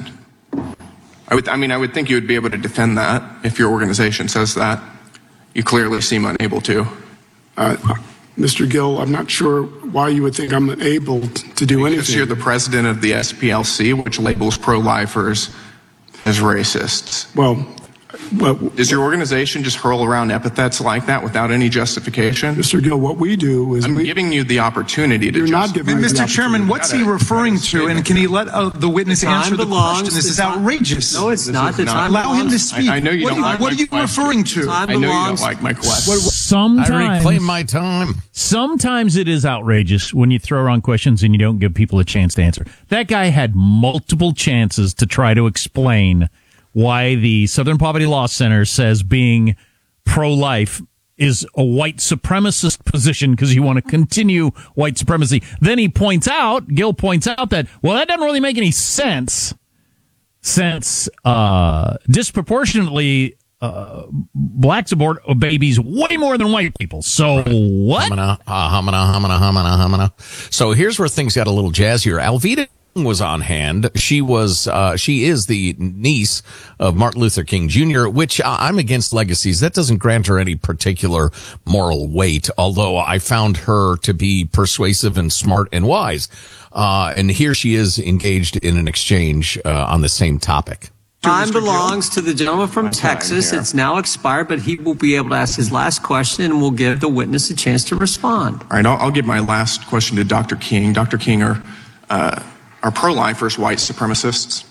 I would, I mean, I would think you would be able to defend that if your organization says that. You clearly seem unable to. Uh, Mister Gill, I'm not sure why you would think I'm unable to do anything. Because you're the president of the S P L C, which labels pro-lifers as racists. Well, well, does your organization just hurl around epithets like that without any justification? Mister Gill, what we do is I'm we, giving you the opportunity to. You're not giving me the Mister Chairman, what's he referring to? And can he let uh, the witness answer the question? This is outrageous. No, it's not. The time Allow him to belongs- speak. I, I know you what don't you, like What my are you question. referring to? Time I know you don't belongs- like my question. Sometimes, I reclaim my time. Sometimes it is outrageous when you throw around questions and you don't give people a chance to answer. That guy had multiple chances to try to explain why the Southern Poverty Law Center says being pro-life is a white supremacist position because you want to continue white supremacy. Then he points out, Gill points out that, well, that doesn't really make any sense since uh, disproportionately uh, blacks abort babies way more than white people. So what? Humana, uh, humana, humana, humana, humana. So here's where things got a little jazzier. Alveda was on hand. She was, uh, she is the niece of Martin Luther King Junior, which uh, I'm against legacies. That doesn't grant her any particular moral weight, although I found her to be persuasive and smart and wise. Uh, and here she is engaged in an exchange, uh, on the same topic. Time belongs to the gentleman from Texas. It's now expired, but he will be able to ask his last question, and we'll give the witness a chance to respond. All right, I'll, I'll give my last question to Doctor King. Doctor King, are uh, are pro-lifers white supremacists?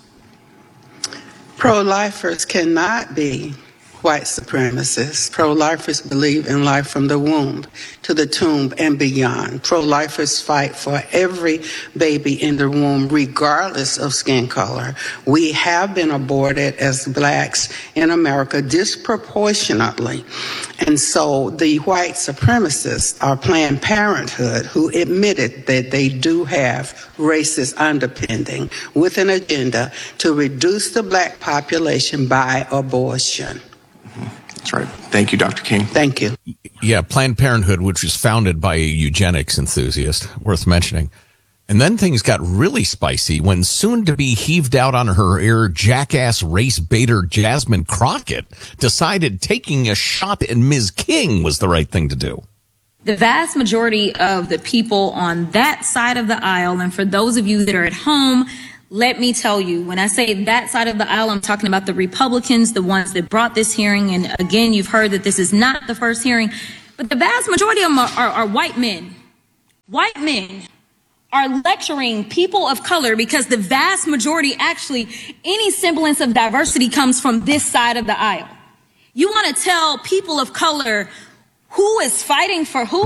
Pro-lifers cannot be white supremacists. Pro-lifers believe in life from the womb to the tomb and beyond. Pro-lifers fight for every baby in the womb, regardless of skin color. We have been aborted as blacks in America disproportionately. And so the white supremacists are Planned Parenthood, who admitted that they do have racist underpinning with an agenda to reduce the black population by abortion. That's right. Thank you, Doctor King. Thank you. Yeah, Planned Parenthood, which was founded by a eugenics enthusiast, worth mentioning. And then things got really spicy when soon-to-be heaved out on her ear jackass race baiter Jasmine Crockett decided taking a shot at Miz King was the right thing to do. The vast majority of the people on that side of the aisle, and for those of you that are at home, let me tell you, when I say that side of the aisle, I'm talking about the Republicans, the ones that brought this hearing. And again, you've heard that this is not the first hearing, but the vast majority of them are, are, are white men. White men are lecturing people of color because the vast majority, actually, any semblance of diversity comes from this side of the aisle. You want to tell people of color who is fighting for who?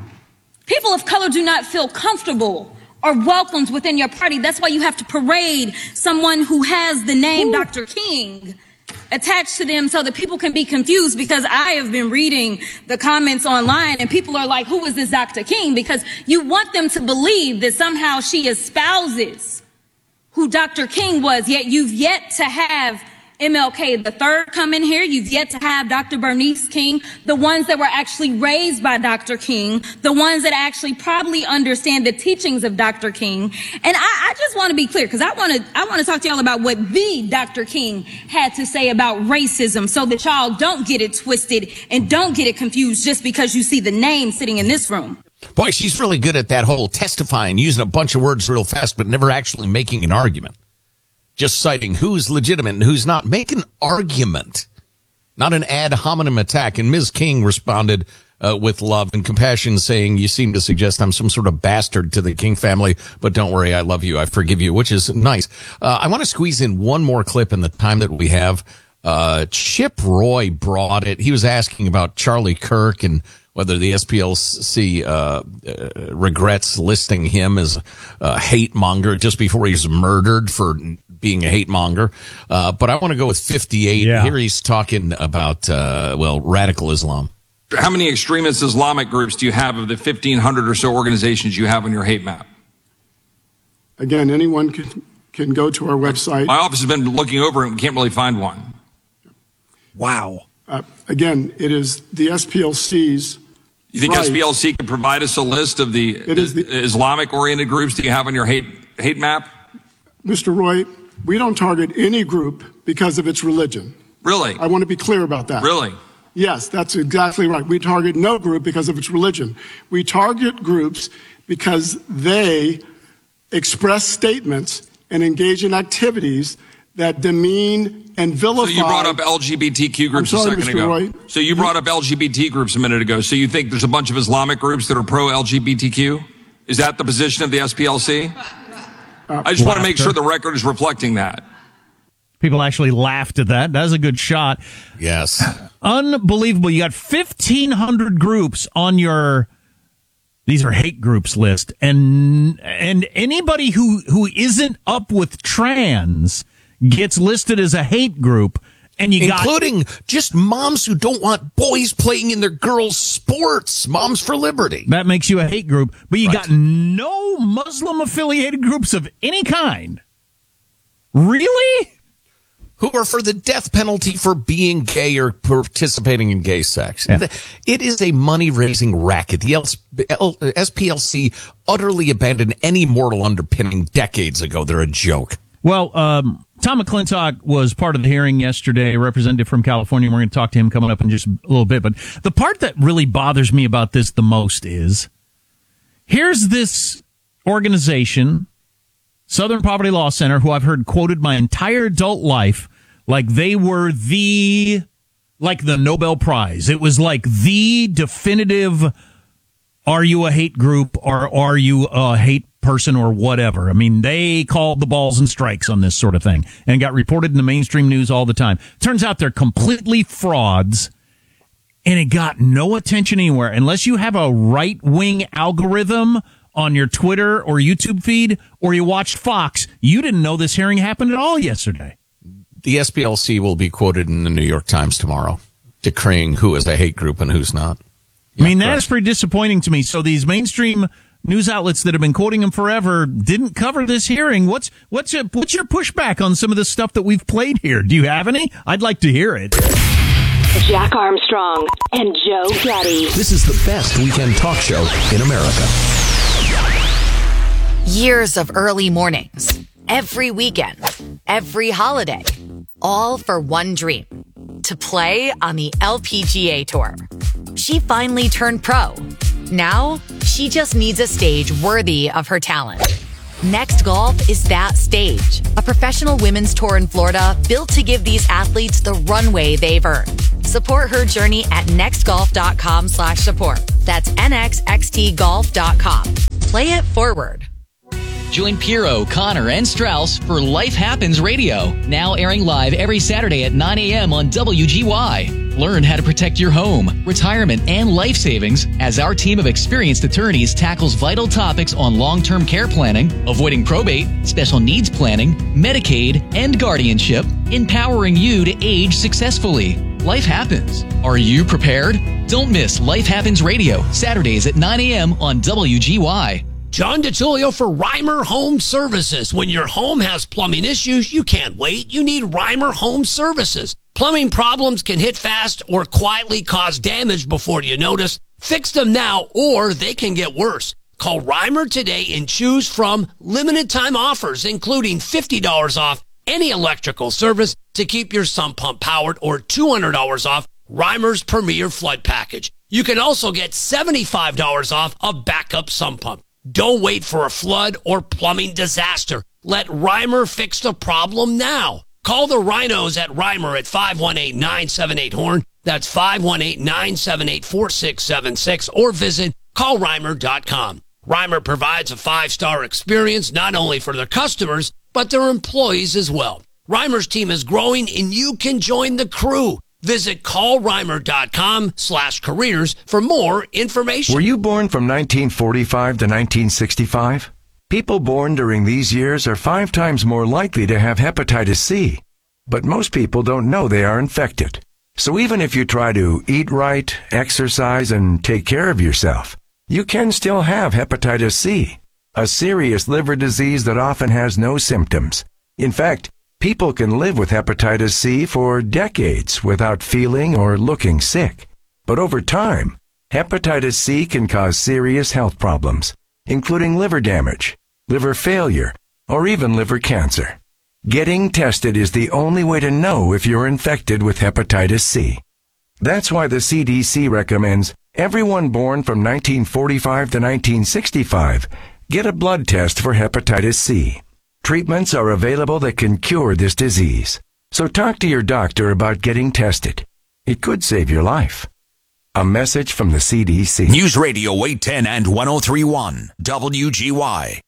People of color do not feel comfortable or welcomed within your party. That's why you have to parade someone who has the name Ooh. Doctor King attached to them so that people can be confused, because I have been reading the comments online and people are like, who is this Doctor King? Because you want them to believe that somehow she espouses who Doctor King was, yet you've yet to have M L K the third come in here. You've yet to have Doctor Bernice King, the ones that were actually raised by Doctor King, the ones that actually probably understand the teachings of Doctor King. And I, I just want to be clear, because I want to I want to talk to y'all about what the Doctor King had to say about racism, so that y'all don't get it twisted and don't get it confused just because you see the name sitting in this room. Boy, she's really good at that whole testifying, using a bunch of words real fast, but never actually making an argument. Just citing who's legitimate and who's not. Make an argument, not an ad hominem attack. And Miz King responded uh, with love and compassion, saying, you seem to suggest I'm some sort of bastard to the King family, but don't worry, I love you, I forgive you, which is nice. Uh, I want to squeeze in one more clip in the time that we have. Uh, Chip Roy brought it. He was asking about Charlie Kirk and whether the S P L C uh, uh, regrets listing him as a hate monger just before he's murdered for being a hate monger. Uh, but I want to go with fifty-eight. Yeah. Here he's talking about, uh, well, radical Islam. How many extremist Islamic groups do you have of the fifteen hundred or so organizations you have on your hate map? Again, anyone can, can go to our website. My office has been looking over it and we can't really find one. Wow. Uh, again, it is the S P L C's. You think right. S P L C can provide us a list of the, it is the Islamic-oriented groups that you have on your hate hate map? Mister Roy, we don't target any group because of its religion. Really? I want to be clear about that. Really? Yes, that's exactly right. We target no group because of its religion. We target groups because they express statements and engage in activities that demean and vilify. So you brought up L G B T Q groups I'm sorry, a second Mister ago. Roy. So you brought up L G B T groups a minute ago. So you think there's a bunch of Islamic groups that are pro-L G B T Q? Is that the position of the S P L C? Uh, I just want to make sure the record is reflecting that. People actually laughed at that. That was a good shot. Yes. Unbelievable. You got fifteen hundred groups on your, these are hate groups list. And, and anybody who, who isn't up with trans gets listed as a hate group. And you Including got, just moms who don't want boys playing in their girls' sports. Moms for Liberty. That makes you a hate group. But you Right. got no Muslim-affiliated groups of any kind. Really? Who are for the death penalty for being gay or participating in gay sex. Yeah. It is a money-raising racket. The S P L C utterly abandoned any moral underpinning decades ago. They're a joke. Well, um, Tom McClintock was part of the hearing yesterday, a representative from California. We're going to talk to him coming up in just a little bit. But the part that really bothers me about this the most is, here's this organization, Southern Poverty Law Center, who I've heard quoted my entire adult life like they were the, like the Nobel Prize. It was like the definitive, are you a hate group or are you a hate person or whatever. I mean, they called the balls and strikes on this sort of thing and got reported in the mainstream news all the time. Turns out they're completely frauds, and it got no attention anywhere. Unless you have a right-wing algorithm on your Twitter or YouTube feed, or you watched Fox, you didn't know this hearing happened at all yesterday. The S P L C will be quoted in the New York Times tomorrow, decreeing who is a hate group and who's not. Yeah, I mean, that is pretty disappointing to me. So these mainstream news outlets that have been quoting him forever didn't cover this hearing. What's what's your, what's your pushback on some of the stuff that we've played here? Do you have any? I'd like to hear it. Jack Armstrong and Joe Getty. This is the best weekend talk show in America. Years of early mornings, every weekend, every holiday, all for one dream, to play on the L P G A Tour. She finally turned pro, Now, she just needs a stage worthy of her talent. Next Golf is that stage. A professional women's tour in Florida built to give these athletes the runway they've earned. Support her journey at nextgolf.com slash support. That's nxxt golf dot com. Play it forward. Join Piero, Connor, and Strauss for Life Happens Radio, now airing live every Saturday at nine a.m. on W G Y. Learn how to protect your home, retirement, and life savings as our team of experienced attorneys tackles vital topics on long-term care planning, avoiding probate, special needs planning, Medicaid, and guardianship, empowering you to age successfully. Life happens. Are you prepared? Don't miss Life Happens Radio, Saturdays at nine a.m. on W G Y. John DeTulio for Reimer Home Services. When your home has plumbing issues, you can't wait. You need Reimer Home Services. Plumbing problems can hit fast or quietly cause damage before you notice. Fix them now or they can get worse. Call Reimer today and choose from limited time offers, including fifty dollars off any electrical service to keep your sump pump powered or two hundred dollars off Reimer's Premier Flood Package. You can also get seventy-five dollars off a backup sump pump. Don't wait for a flood or plumbing disaster. Let Reimer fix the problem now. Call the Rhinos at Reimer at five one eight, nine seven eight, HORN. That's five one eight, nine seven eight, four six seven six or visit call reimer dot com. Reimer provides a five-star experience not only for their customers, but their employees as well. Reimer's team is growing and you can join the crew. Visit call reimer dot com slash careers for more information. Were you born from nineteen forty-five to nineteen sixty-five? People born during these years are five times more likely to have hepatitis C. But most people don't know they are infected. So even if you try to eat right, exercise, and take care of yourself, you can still have hepatitis C, a serious liver disease that often has no symptoms. In fact, people can live with hepatitis C for decades without feeling or looking sick. But over time, hepatitis C can cause serious health problems, including liver damage, liver failure, or even liver cancer. Getting tested is the only way to know if you're infected with hepatitis C. That's why the C D C recommends everyone born from nineteen forty-five to nineteen sixty-five get a blood test for hepatitis C. Treatments are available that can cure this disease. So talk to your doctor about getting tested. It could save your life. A message from the C D C. News Radio eight ten and one oh three point one W G Y.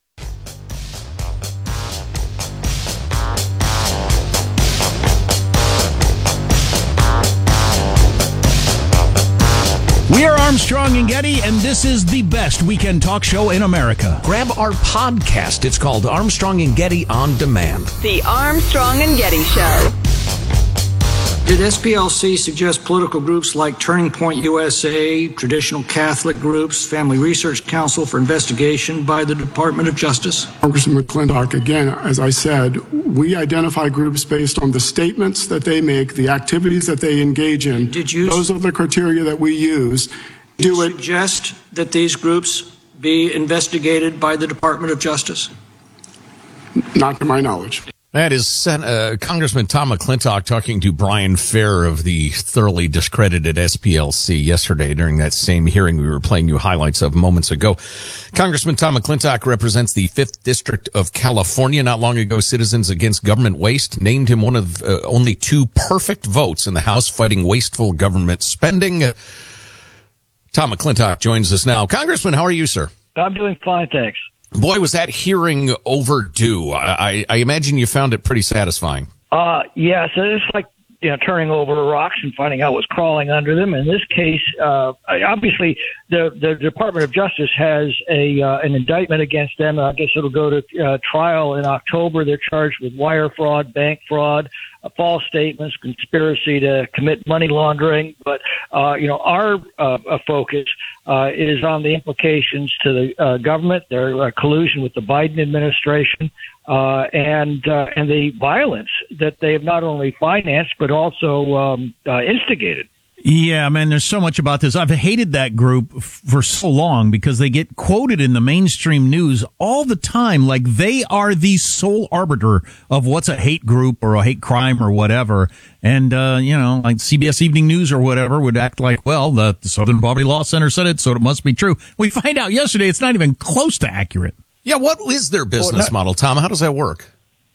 We are Armstrong and Getty, and this is the best weekend talk show in America. Grab our podcast. It's called Armstrong and Getty On Demand. The Armstrong and Getty Show. Did S P L C suggest political groups like Turning Point U S A, traditional Catholic groups, Family Research Council for investigation by the Department of Justice? Congressman McClintock, again, as I said, we identify groups based on the statements that they make, the activities that they engage in. Did you, Those are the criteria that we use. Do you suggest that these groups be investigated by the Department of Justice? Not to my knowledge. That is Sen- uh, Congressman Tom McClintock talking to Brian Fair of the thoroughly discredited S P L C yesterday during that same hearing we were playing you highlights of moments ago. Congressman Tom McClintock represents the fifth District of California. Not long ago, Citizens Against Government Waste named him one of uh, only two perfect votes in the House fighting wasteful government spending. Uh, Tom McClintock joins us now. Congressman, how are you, sir? I'm doing fine, thanks. Boy, was that hearing overdue. I, I, I imagine you found it pretty satisfying. Uh, yeah, so it's like, you know, turning over rocks and finding out what's crawling under them. In this case, uh, obviously, the, the Department of Justice has a uh, an indictment against them. I guess it'll go to uh, trial in October. They're charged with wire fraud, bank fraud, uh, false statements, conspiracy to commit money laundering. But, uh, you know, our uh, focus uh, is on the implications to the uh, government, their uh, collusion with the Biden administration, uh, and uh, and the violence that they have not only financed but also um, uh, instigated. Yeah, man, there's so much about this. I've hated that group f- for so long because they get quoted in the mainstream news all the time like they are the sole arbiter of what's a hate group or a hate crime or whatever. And, uh, you know, like C B S Evening News or whatever would act like, well, the Southern Poverty Law Center said it, so it must be true. We find out yesterday it's not even close to accurate. Yeah, what is their business Well, that- model, Tom? How does that work?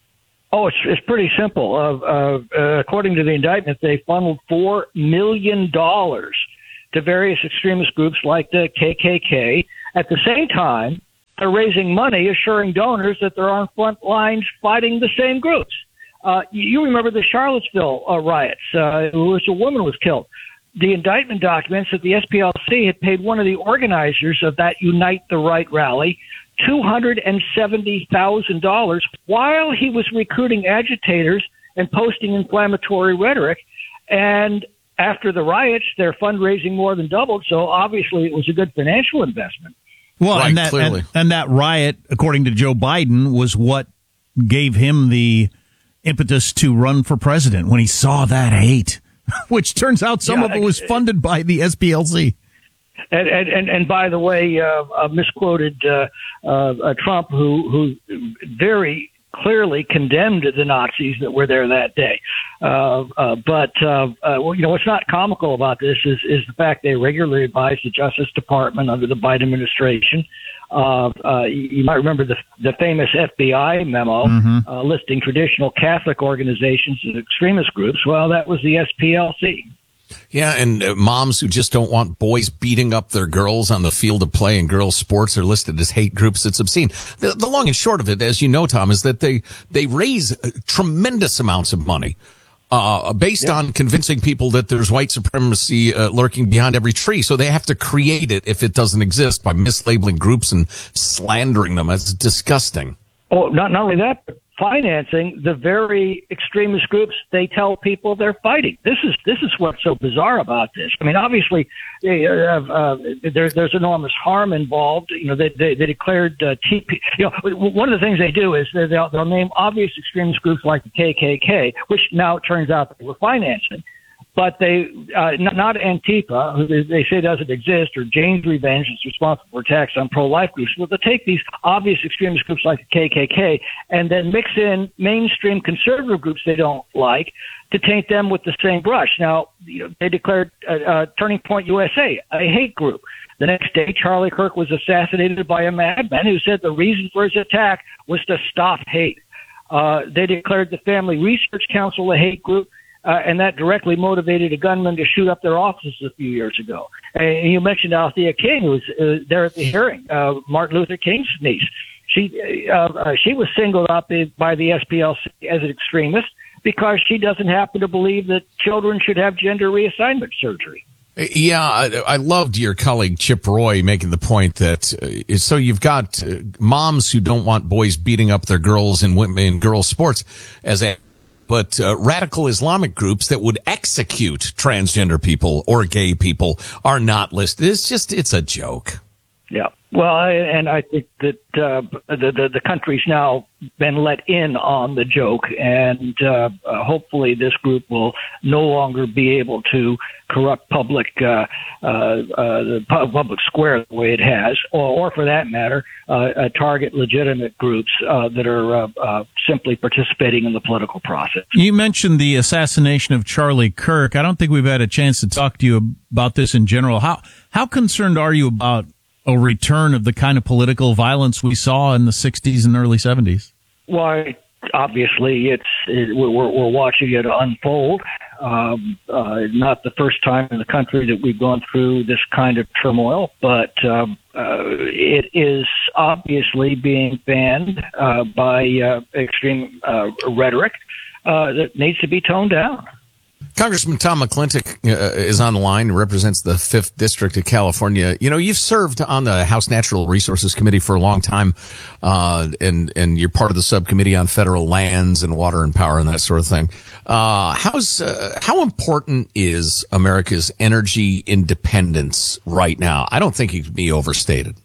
Oh, it's it's pretty simple. Uh, uh, uh, according to the indictment, they funneled four million dollars to various extremist groups like the K K K. At the same time, they're raising money, assuring donors that they're on front lines fighting the same groups. Uh, you remember the Charlottesville uh, riots, uh, in which a woman was killed. The indictment documents that the S P L C had paid one of the organizers of that Unite the Right rally two hundred seventy thousand dollars while he was recruiting agitators and posting inflammatory rhetoric. And after the riots, their fundraising more than doubled. So obviously it was a good financial investment. Well, Right, and that clearly. and, and that riot, according to Joe Biden, was what gave him the impetus to run for president when he saw that hate, which turns out some Yeah, of it was funded by the S P L C. And and and, and by the way, uh, uh, misquoted uh, uh, uh, Trump, who who very clearly condemned the Nazis that were there that day. Uh, uh, but uh, uh, well, you know what's not comical about this is is the fact they regularly advise the Justice Department under the Biden administration. Uh, uh, you, you might remember the the famous F B I memo Mm-hmm. uh, listing traditional Catholic organizations as extremist groups. Well, that was the S P L C. Yeah, and uh, moms who just don't want boys beating up their girls on the field of play and girls' sports are listed as hate groups. It's obscene. The, the long and short of it, as you know, Tom, is that they they raise uh, tremendous amounts of money uh, based on convincing people that there's white supremacy uh, lurking behind every tree. So they have to create it if it doesn't exist by mislabeling groups and slandering them. It's disgusting. Oh, not not only that, but financing the very extremist groups they tell people they're fighting. This is this is what's so bizarre about this. I mean, obviously, uh, uh, there's there's enormous harm involved. You know, they they, they declared uh, T P. You know, one of the things they do is they'll they'll name obvious extremist groups like the K K K, which now it turns out they were financing. But they, uh, not, not Antifa, who they, they say doesn't exist, or Jane's Revenge is responsible for attacks on pro-life groups. Well, they take these obvious extremist groups like the K K K and then mix in mainstream conservative groups they don't like to taint them with the same brush. Now, you know, they declared uh, uh, Turning Point U S A a hate group. The next day, Charlie Kirk was assassinated by a madman who said the reason for his attack was to stop hate. Uh, they declared the Family Research Council a hate group. Uh, and that directly motivated a gunman to shoot up their offices a few years ago. And you mentioned Althea King, who was uh, there at the hearing, uh, Martin Luther King's niece. She uh, uh, she was singled out by the S P L C as an extremist because she doesn't happen to believe that children should have gender reassignment surgery. Yeah, I, I loved your colleague Chip Roy making the point that uh, so you've got uh, moms who don't want boys beating up their girls in women in girls' sports as a But uh, radical Islamic groups that would execute transgender people or gay people are not listed. It's just, it's a joke. Yeah. Well, I, and I think that uh, the, the the country's now been let in on the joke, and uh, uh, hopefully this group will no longer be able to corrupt public uh, uh, uh, the public square the way it has, or, or for that matter, uh, uh, target legitimate groups uh, that are uh, uh, simply participating in the political process. You mentioned the assassination of Charlie Kirk. I don't think we've had a chance to talk to you about this in general. How how concerned are you about a return of the kind of political violence we saw in the sixties and early seventies? Why, obviously, it's it, we're, we're watching it unfold. Um, uh, not the first time in the country that we've gone through this kind of turmoil, but um, uh, it is obviously being fanned uh, by uh, extreme uh, rhetoric uh, that needs to be toned down. Congressman Tom McClintock uh, is on the line, represents the fifth District of California. You know, you've served on the House Natural Resources Committee for a long time, uh, and, and you're part of the subcommittee on federal lands and water and power and that sort of thing. Uh, how's, uh, how important is America's energy independence right now? I don't think it can be overstated.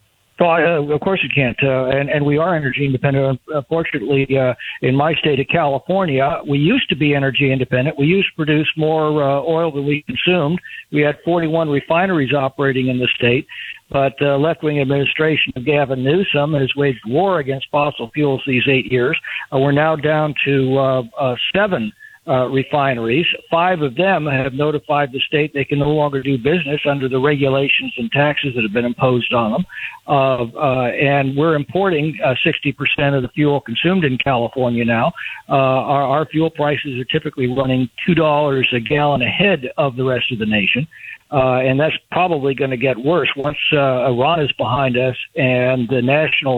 Oh, uh, of course you can't, uh, and and we are energy independent. Unfortunately, uh, in my state of California, we used to be energy independent. We used to produce more uh, oil than we consumed. We had forty-one refineries operating in the state, but uh, left-wing administration of Gavin Newsom has waged war against fossil fuels these eight years. Uh, we're now down to uh, uh, seven. Uh, refineries. Five of them have notified the state they can no longer do business under the regulations and taxes that have been imposed on them. Uh, uh, and we're importing uh, sixty percent of the fuel consumed in California now. Uh, our, our fuel prices are typically running two dollars a gallon ahead of the rest of the nation. Uh, and that's probably going to get worse once uh, Iran is behind us and the national